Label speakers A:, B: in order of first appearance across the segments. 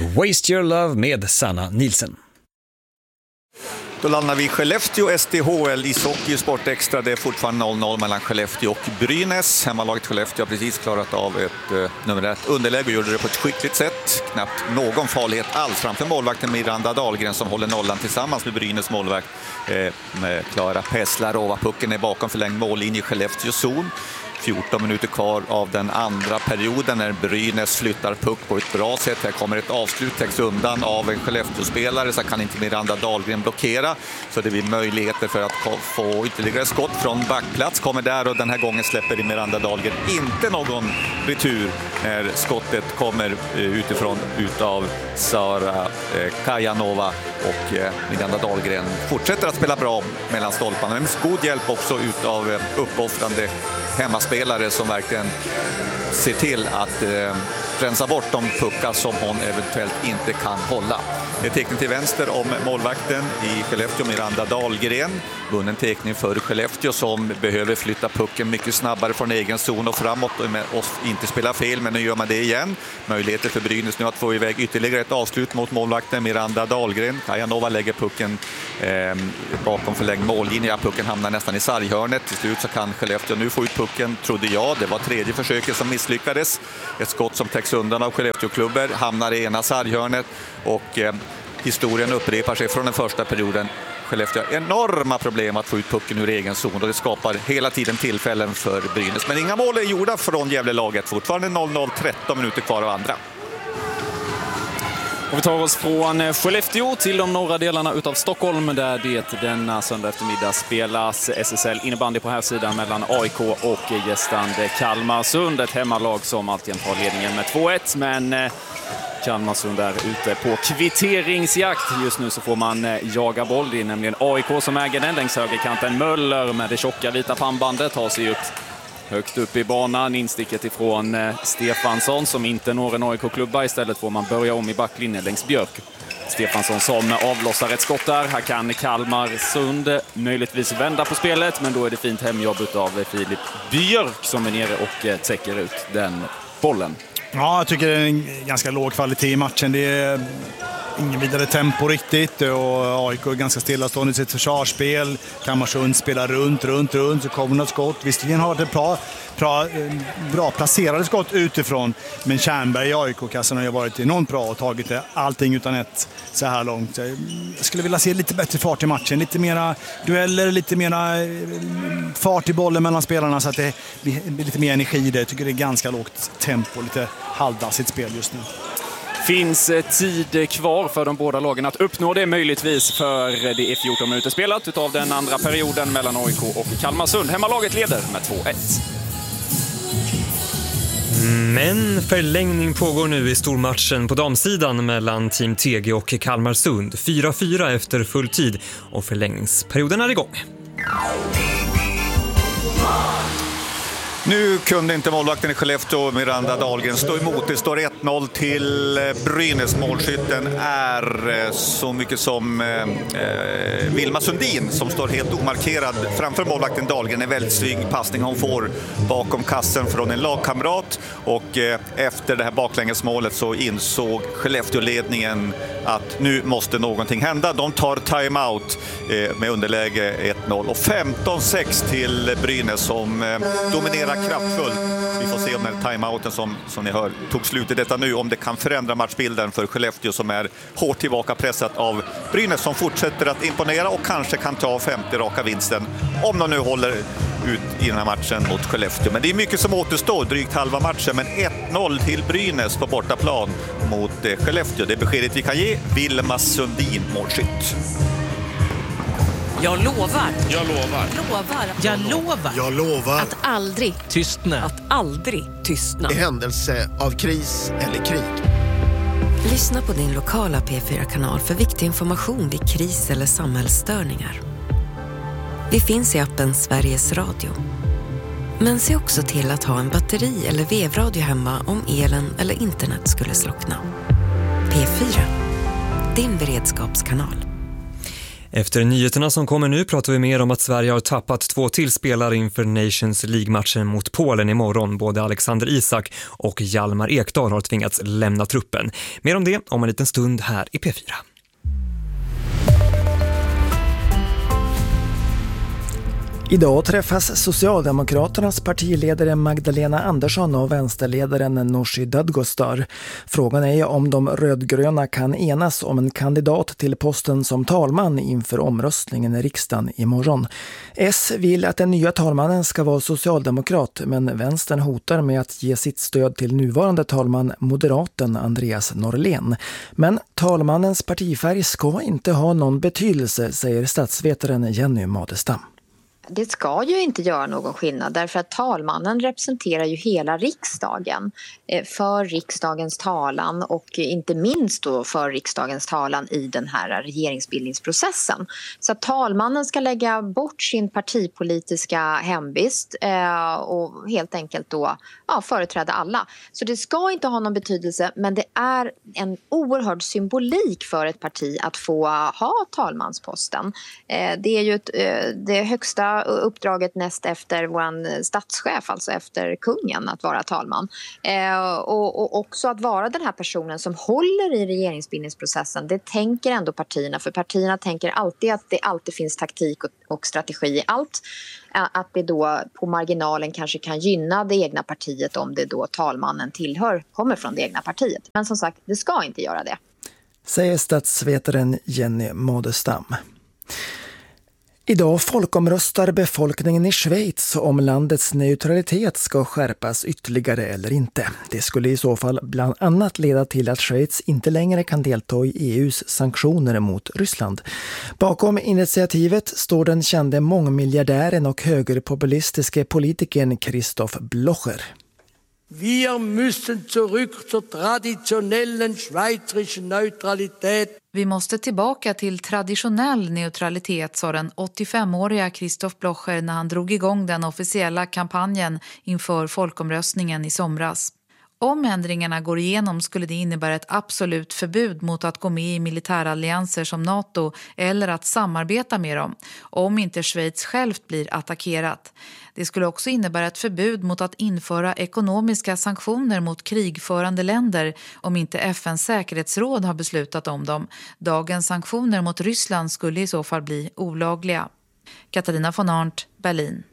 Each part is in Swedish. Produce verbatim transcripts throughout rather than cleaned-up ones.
A: Waste Your Love med Sanna Nielsen.
B: Då landar vi i Skellefteå, S D H L ishockey Sport Extra. Det är fortfarande noll noll mellan Skellefteå och Brynäs. Hemmalaget Skellefteå har precis klarat av ett eh, nummer ett underläge och gjorde det på ett skickligt sätt. Knappt någon farlighet alls framför målvakten Miranda Dahlgren som håller nollan tillsammans med Brynäs målvakt eh, med Klara Peslarova. Pucken är bakom förlängd mållinje i Skellefteås zon. fjorton minuter kvar av den andra perioden när Brynäs flyttar puck på ett bra sätt. Här kommer ett avslut, täcks undan av en Skellefteå-spelare, så kan inte Miranda Dahlgren blockera. Så det blir möjligheter för att få ytterligare skott från backplats. Kommer där och den här gången släpper Miranda Dahlgren inte någon retur när skottet kommer utifrån utav Sara Kajanova. Och Miranda Dahlgren fortsätter att spela bra mellan stolparna. Men med god hjälp också utav uppoffrande hemmaspelare som verkligen ser till att eh, rensa bort de puckar som hon eventuellt inte kan hålla. Det är teckning till vänster om målvakten i Skellefteå, Miranda Dahlgren. Vunnen teckning för Skellefteå som behöver flytta pucken mycket snabbare från egen zon och framåt och inte spela fel, men nu gör man det igen. Möjligheter för Brynäs nu att få iväg ytterligare ett avslut mot målvakten Miranda Dahlgren. Kajanova lägger pucken eh, bakom förlängd mållinje. Pucken hamnar nästan i sarghörnet. Till slut så kan Skellefteå nu få ut pucken, trodde jag. Det var tredje försöket som misslyckades. Ett skott som täcks undan av Skellefteå-klubber hamnar i ena sarghörnet och eh, historien upprepar sig från den första perioden. Skellefteå har enorma problem att få ut pucken ur egen zon och det skapar hela tiden tillfällen för Brynäs. Men inga mål är gjorda från Gävlelaget. Fortfarande noll noll, tretton minuter kvar av andra.
C: Och vi tar oss från Skellefteå till de norra delarna utav Stockholm där det denna söndag eftermiddag spelas S S L innebandy på här sidan mellan A I K och gästande Kalmarsund. Ett hemmalag som alltid har ledningen med två ett, men Kalmarsund är ute på kvitteringsjakt. Just nu så får man jaga boll. Det är nämligen A I K som äger den längs högerkanten. Möller med det tjocka vita pannbandet tar sig upp högt upp i banan. Insticket ifrån eh, Stefansson som inte når en A I K-klubba. Istället får man börja om i backlinjen längs Björk. Stefansson som avlossar ett skott där. Här kan Kalmarsund möjligtvis vända på spelet. Men då är det fint hemjobb av Filip Björk som är nere och eh, täcker ut den bollen.
D: Ja, jag tycker det är en ganska låg kvalitet i matchen. Det är ingen vidare tempo riktigt och A I K är ganska stillastående i sitt försvarsspel. Kalmarsund spelar runt, runt, runt så kommer något skott. Visserligen har det bra, bra, bra placerade skott utifrån, men Tjärnberg i A I K-kassan har ju varit enormt bra och tagit det, allting utan ett så här långt. Jag skulle vilja se lite bättre fart i matchen, lite mera dueller, lite mera fart i bollen mellan spelarna så att det blir lite mer energi i det. Jag tycker det är ganska lågt tempo, lite halvdassigt spel just nu.
C: Finns tid kvar för de båda lagen att uppnå det möjligtvis, för det är fjorton minuter spelat utav den andra perioden mellan A I K och Kalmarsund. Hemmalaget leder med två ett.
E: Men förlängning pågår nu i stormatchen på damsidan mellan Team T G och Kalmarsund. fyra fyra efter full tid och förlängningsperioden är igång.
B: Nu kunde inte målvakten i Skellefteå Miranda Dahlgren stå emot. Det står ett noll till Brynäs. Målskytten är så mycket som eh, Vilma Sundin som står helt omarkerad framför målvakten Dahlgren. En väldigt snygg passning hon får bakom kassen från en lagkamrat. Och eh, efter det här baklängesmålet så insåg Skellefteå-ledningen att nu måste någonting hända. De tar timeout eh, med underläge ett noll och femton sex till Brynäs som eh, dominerar kraftfullt. Vi får se om den timeouten som, som ni hör tog slut i detta nu, om det kan förändra matchbilden för Skellefteå som är hårt tillbaka pressat av Brynäs som fortsätter att imponera och kanske kan ta femtio raka vinsten om de nu håller ut i den här matchen mot Skellefteå. Men det är mycket som återstår, drygt halva matchen, men ett noll till Brynäs på bortaplan mot Skellefteå. Det är beskedet vi kan ge. Vilma Sundin, målskytt.
F: Jag lovar.
G: Jag lovar.
F: Lovar.
G: Jag lovar.
H: Jag lovar.
F: Att aldrig
G: Tystna.
F: Att aldrig tystna.
H: I händelse av kris eller krig.
I: Lyssna på din lokala P fyra-kanal för viktig information vid kris eller samhällsstörningar. Vi finns i appen Sveriges Radio. Men se också till att ha en batteri- eller vevradio hemma om elen eller internet skulle slockna. P fyra. Din beredskapskanal.
E: Efter nyheterna som kommer nu pratar vi mer om att Sverige har tappat två till spelare inför Nations League-matchen mot Polen imorgon. Både Alexander Isak och Hjalmar Ekdal har tvingats lämna truppen. Mer om det om en liten stund här i P fyra.
G: Idag träffas Socialdemokraternas partiledare Magdalena Andersson och vänsterledaren Nooshi Dadgostar. Frågan är om de rödgröna kan enas om en kandidat till posten som talman inför omröstningen i riksdagen imorgon. S vill att den nya talmannen ska vara socialdemokrat, men vänstern hotar med att ge sitt stöd till nuvarande talman moderaten Andreas Norlén. Men talmannens partifärg ska inte ha någon betydelse, säger statsvetaren Jenny Madestam.
J: Det ska ju inte göra någon skillnad därför att talmannen representerar ju hela riksdagen för riksdagens talan och inte minst då för riksdagens talan i den här regeringsbildningsprocessen. Så att talmannen ska lägga bort sin partipolitiska hemvist och helt enkelt då ja, företräda alla. Så det ska inte ha någon betydelse, men det är en oerhörd symbolik för ett parti att få ha talmansposten. Det är ju ett, det högsta uppdraget näst efter vår statschef, alltså efter kungen, att vara talman. Eh, och, och också att vara den här personen som håller i regeringsbildningsprocessen. Det tänker ändå partierna, för partierna tänker alltid att det alltid finns taktik och, och strategi i allt. Att det då på marginalen kanske kan gynna det egna partiet om det då talmannen tillhör, kommer från det egna partiet. Men som sagt, det ska inte göra det.
G: Säger statsvetaren Jenny Madestam. Idag folkomröstar befolkningen i Schweiz om landets neutralitet ska skärpas ytterligare eller inte. Det skulle i så fall bland annat leda till att Schweiz inte längre kan delta i E U:s sanktioner mot Ryssland. Bakom initiativet står den kände mångmiljardären och högerpopulistiske politikern Christoph Blocher.
K: Wir müssen zurück zur traditionellen schweizerischen Neutralität.
L: Vi måste tillbaka till traditionell neutralitet, sa den åttiofemåriga Christoph Blocher när han drog igång den officiella kampanjen inför folkomröstningen i somras. Om ändringarna går igenom skulle det innebära ett absolut förbud mot att gå med i militärallianser som NATO eller att samarbeta med dem, om inte Schweiz självt blir attackerat. Det skulle också innebära ett förbud mot att införa ekonomiska sanktioner mot krigförande länder om inte F N:s säkerhetsråd har beslutat om dem. Dagens sanktioner mot Ryssland skulle i så fall bli olagliga. Katarina von Arndt, Berlin.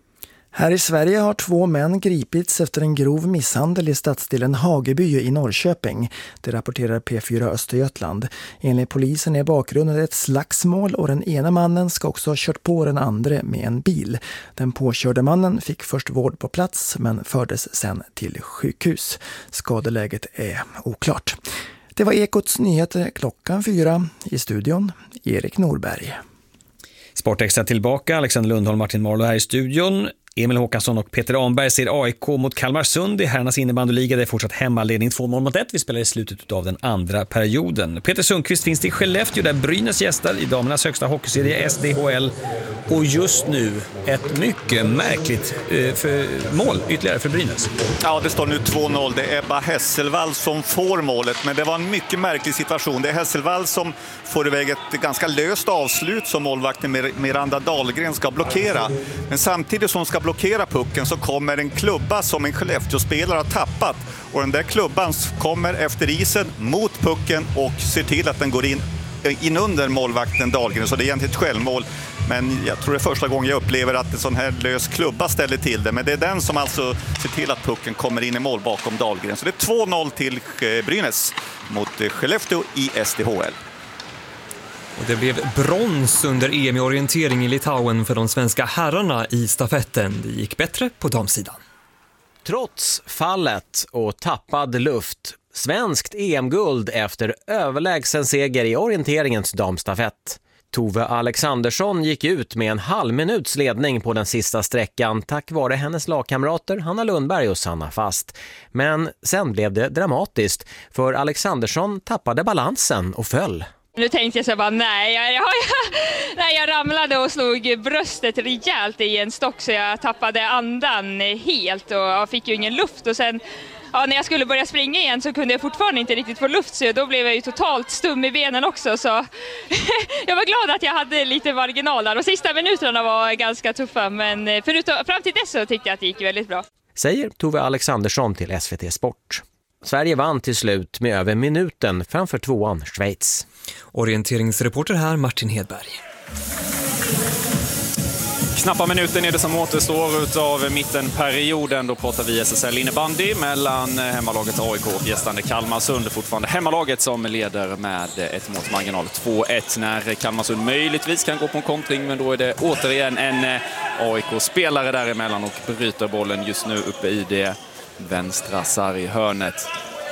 G: Här i Sverige har två män gripits efter en grov misshandel i stadsdelen Hageby i Norrköping. Det rapporterar P fyra Östergötland. Enligt polisen är bakgrunden ett slagsmål och den ena mannen ska också ha kört på den andra med en bil. Den påkörde mannen fick först vård på plats men fördes sen till sjukhus. Skadeläget är oklart. Det var Ekots nyheter klockan fyra. I studion Erik Norberg.
A: Sportextra tillbaka, Alexander Lundholm, Martin Marlow här i studion. Emil Håkansson och Peter Anberg ser A I K mot Kalmarsund i herrarnas innebandyliga. Det är fortsatt hemmaledning två noll mot ett. Vi spelar i slutet av den andra perioden. Peter Sundqvist finns det i Skellefteå där Brynäs gästar i damernas högsta hockeyserie S D H L. Och just nu ett mycket märkligt eh, för mål ytterligare för Brynäs.
B: Ja, det står nu två noll. Det är Ebba Hesselvall som får målet. Men det var en mycket märklig situation. Det är Hesselvall som får iväg ett ganska löst avslut som målvakten Miranda Dahlgren ska blockera. Men samtidigt som ska blockera pucken så kommer en klubba som en Skellefteå-spelare har tappat. Och den där klubban kommer efter isen mot pucken och ser till att den går in, in under målvakten Dahlgren. Så det är egentligen ett självmål. Men jag tror det är första gången jag upplever att en sån här lös klubba ställer till det. Men det är den som alltså ser till att pucken kommer in i mål bakom Dahlgren. Så det är två noll till Brynäs mot Skellefteå i S D H L.
E: Och det blev brons under E M i orientering i Litauen för de svenska herrarna i stafetten. Det gick bättre på damsidan.
M: Trots fallet och tappad luft, svenskt E M-guld efter överlägsen seger i orienteringens damstafett. Tove Alexandersson gick ut med en halv minuts ledning på den sista sträckan tack vare hennes lagkamrater Hanna Lundberg och Sanna Fast. Men sen blev det dramatiskt för Alexandersson tappade balansen och föll.
N: Nu tänkte jag så bara, nej jag, jag, nej, jag ramlade och slog bröstet rejält i en stock så jag tappade andan helt och jag fick ju ingen luft. Och sen ja, när jag skulle börja springa igen så kunde jag fortfarande inte riktigt få luft, så då blev jag ju totalt stum i benen också. Så jag var glad att jag hade lite marginal där. De sista minuterna var ganska tuffa, men förutom, fram till dess så tyckte jag att det gick väldigt bra.
M: Säger Tove Alexandersson till S V T Sport. Sverige vann till slut med över minuten framför tvåan Schweiz.
E: Orienteringsreporter här Martin Hedberg.
C: Knappa minuten är det som återstår utav mittenperioden. Då pratar vi S S L innebandy mellan hemmalaget A I K och gästande Kalmarsund. Fortfarande hemmalaget som leder med ett måls marginal två ett när Kalmarsund möjligtvis kan gå på en kontring. Men då är det återigen en A I K-spelare däremellan och bryter bollen just nu uppe i det vänstra sarghörnet.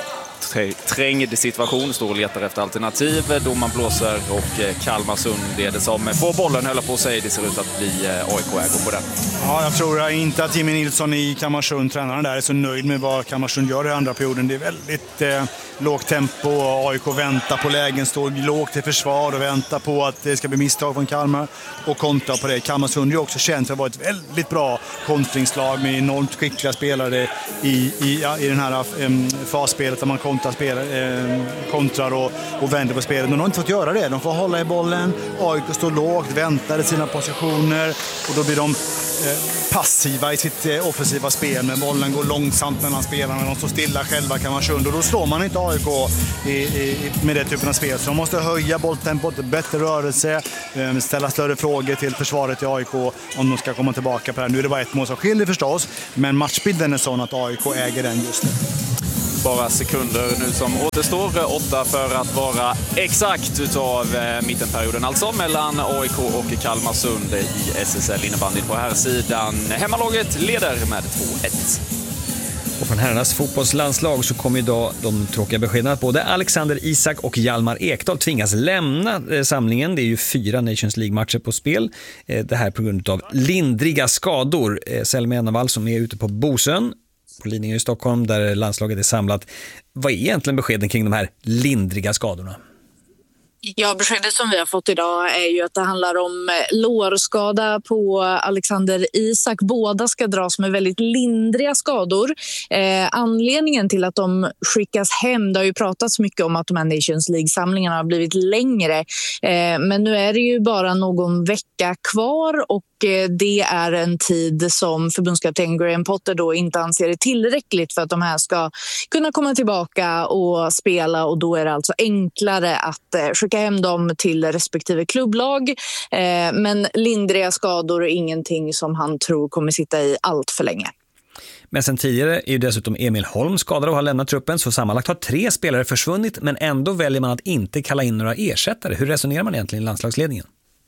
C: Trängd situation, står och letar efter alternativ. Domaren blåser och Kalmarsund, det som får bollen höll på sig. Det ser ut att bli A I K-ägo på det.
D: Ja, jag tror inte att Jimmy Nilsson i Kalmarsund, tränaren där, är så nöjd med vad Kalmarsund gör i andra perioden. Det är väldigt eh, lågt tempo. A I K väntar på lägen, står lågt i försvar och väntar på att det ska bli misstag från Kalmar och kontra på det. Kalmarsund är också känt för att vara ett väldigt bra kontringslag med enormt skickliga spelare i, i, ja, i den här eh, fasspelet där man kontrar, spelar, eh, kontrar och, och vänder på spelet. Men de har inte fått göra det. De får hålla i bollen. A I K står lågt, väntar i sina positioner och då blir de passiva i sitt offensiva spel, men bollen går långsamt mellan spelarna, de står stilla själva Kalmarsund, och då slår man inte A I K i, i, med det typen av spel. Så de måste höja bolltempot, bättre rörelse, ställa större frågor till försvaret i A I K om de ska komma tillbaka på det här. Nu är det bara ett mål som skiljer förstås, men matchbilden är sån att A I K äger den just nu.
C: Bara sekunder nu som återstår, åtta för att vara exakt utav eh, mittenperioden, alltså mellan A I K och Kalmarsund i S S L innebandy på här sidan. Hemmalaget leder med två ett.
A: Och från herrarnas fotbollslandslag så kommer idag de tråkiga beskeden att både Alexander Isak och Hjalmar Ekdal tvingas lämna eh, samlingen. Det är ju fyra Nations League-matcher på spel. Eh, det här på grund av lindriga skador. Eh, Selma Enavall som är ute på Bosön på Lidingö i Stockholm där landslaget är samlat. Vad är egentligen beskeden kring de här lindriga skadorna?
O: Ja, beskedet som vi har fått idag är ju att det handlar om lårskada på Alexander Isak. Båda ska dras med väldigt lindriga skador. Eh, anledningen till att de skickas hem, det har ju pratats mycket om att de här Nations League-samlingarna har blivit längre. Eh, men nu är det ju bara någon vecka kvar och det är en tid som förbundskapten Graham Potter då inte anser är tillräckligt för att de här ska kunna komma tillbaka och spela, och då är det alltså enklare att skicka hem dem till respektive klubblag. Men lindriga skador är ingenting som han tror kommer sitta i allt för länge.
A: Men sen tidigare är ju dessutom Emil Holm skadad och har lämnat truppen, så sammanlagt har tre spelare försvunnit, men ändå väljer man att inte kalla in några ersättare. Hur resonerar man egentligen i landslagsledningen?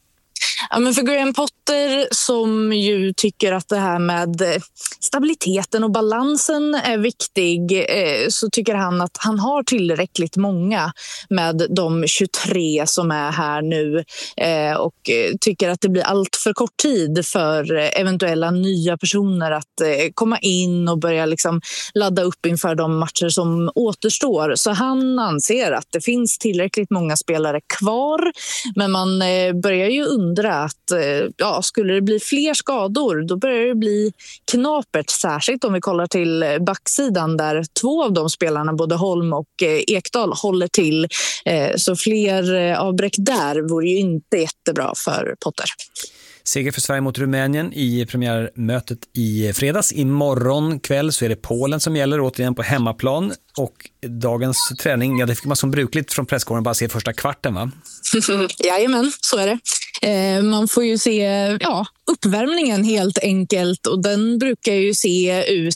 O: Ja, men för Graham Potter, som ju tycker att det här med stabiliteten och balansen är viktig, så tycker han att han har tillräckligt många med de tjugotre som är här nu, och tycker att det blir allt för kort tid för eventuella nya personer att komma in och börja liksom ladda upp inför de matcher som återstår. Så han anser att det finns tillräckligt många spelare kvar, men man börjar ju undra att ja, skulle det bli fler skador, då börjar det bli knapert, särskilt om vi kollar till backsidan där två av de spelarna, både Holm och Ekdal, håller till. Så fler avbräck där vore ju inte jättebra för Potter.
A: Seger för Sverige mot Rumänien i premiärmötet i fredags. Imorgon kväll så är det Polen som gäller, återigen på hemmaplan. Och dagens träning, ja, det fick man som brukligt från presskåren bara se första kvarten, va?
O: Jajamän, så är det. Eh, man får ju se ja, uppvärmningen helt enkelt, och den brukar ju se ut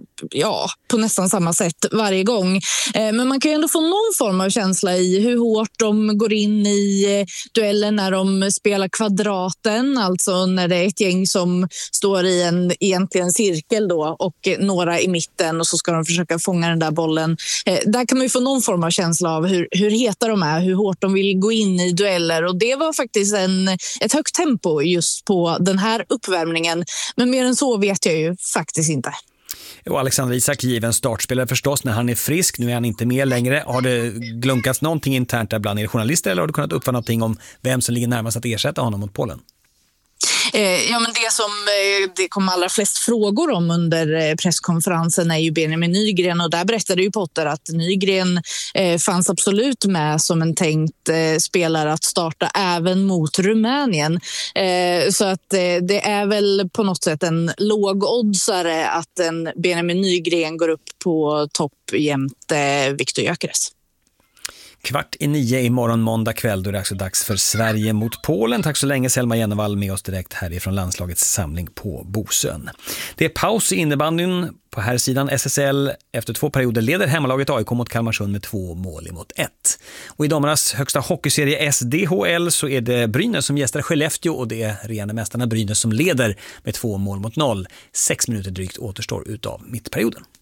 O: ja, på nästan samma sätt varje gång. Eh, men man kan ju ändå få någon form av känsla i hur hårt de går in i eh, duellen när de spelar kvadraten, alltså när det är ett gäng som står i en egentligen cirkel då, och några i mitten, och så ska de försöka fånga den där bollen. Eh, där kan man ju få någon form av känsla av hur, hur heta de är, hur hårt de vill gå in i dueller, och det var faktiskt en, ett högt tempo just på den här uppvärmningen, men mer än så vet jag ju faktiskt inte.
A: Och Alexander Isak, given startspelare förstås när han är frisk, nu är han inte med längre. Har det glunkats någonting internt där bland er journalister, eller har du kunnat uppfatta någonting om vem som ligger närmast att ersätta honom mot Polen?
O: Eh, ja, men det som eh, det kom allra flest frågor om under eh, presskonferensen är ju Benjamin Nygren, och där berättade ju Potter att Nygren eh, fanns absolut med som en tänkt eh, spelare att starta även mot Rumänien. Eh, så att eh, det är väl på något sätt en lågoddsare att en Benjamin Nygren går upp på topp jämte Viktor Gyökeres.
A: Kvart i nio imorgon måndag kväll, då är det också dags för Sverige mot Polen. Tack så länge Selma Jennevall med oss direkt härifrån landslagets samling på Bosön. Det är paus i innebandyn. På här sidan S S L efter två perioder leder hemmalaget A I K mot Kalmarsund med två mål emot ett. Och i damernas högsta hockeyserie S D H L så är det Brynäs som gästar Skellefteå, och det är regerande mästarna Brynäs som leder med två mål mot noll. Sex minuter drygt återstår utav mittperioden.